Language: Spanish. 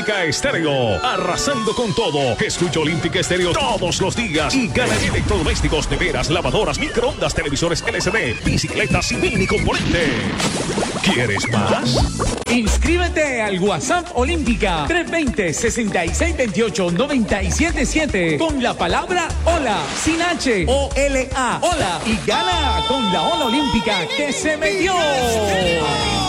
Olímpica Estéreo, arrasando con todo. Escucha Olímpica Estéreo todos los días y gana electrodomésticos, neveras, lavadoras, microondas, televisores LCD, bicicletas y mini componente. ¿Quieres más? Inscríbete al WhatsApp Olímpica 320-6628-977 con la palabra hola, sin H, O-L-A, hola, y gana con la ola olímpica que se metió.